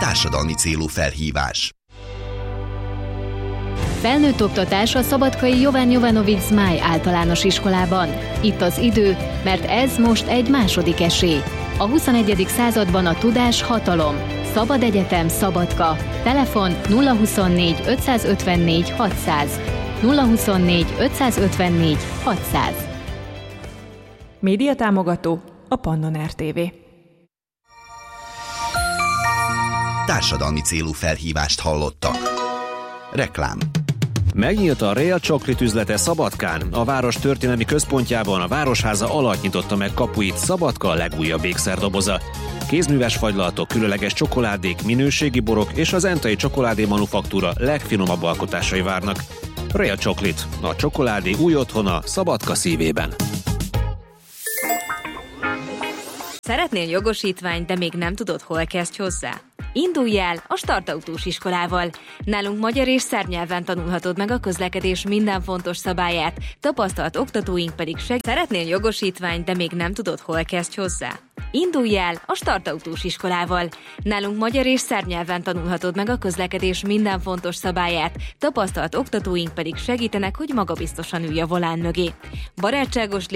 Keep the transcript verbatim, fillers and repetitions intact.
Társadalmi célú felhívás. Felnőtt oktatás a szabadkai Jovan Jovanović Zmaj általános iskolában. Itt az idő, mert ez most egy második esély. A huszonegyedik században a tudás hatalom. Szabad Egyetem Szabadka. Telefon nulla huszonnégy ötszázötvennégy hatszáz. nulla huszonnégy ötszázötvennégy hatszáz. Média támogató a Pannon er té vé. Társadalmi célú felhívást hallottak. Reklám. Megnyílt a Real Chocolate üzlete Szabadkán. A város történelmi központjában a Városháza alatt nyitotta meg kapuit Szabadka legújabb ékszerdoboza. Kézműves fagylalatok, különleges csokoládék, minőségi borok és az Entai Csokoládé Manufaktúra legfinomabb alkotásai várnak. Real Chocolate, a csokoládé új otthona Szabadka szívében. Szeretnél jogosítványt, de még nem tudod, hol kezdj hozzá? Indulj el a Startautós iskolával. Nálunk magyar és szerb nyelven tanulhatod meg a közlekedés minden fontos szabályát, tapasztalt oktatóink pedig seg... Szeretnél jogosítványt, de még nem tudod, hol kezdj hozzá? Indulj el a Startautós iskolával. Nálunk magyar és szerb nyelven tanulhatod meg a közlekedés minden fontos szabályát, tapasztalt oktatóink pedig segítenek, hogy magabiztosan ülj a volán mögé. Barátságos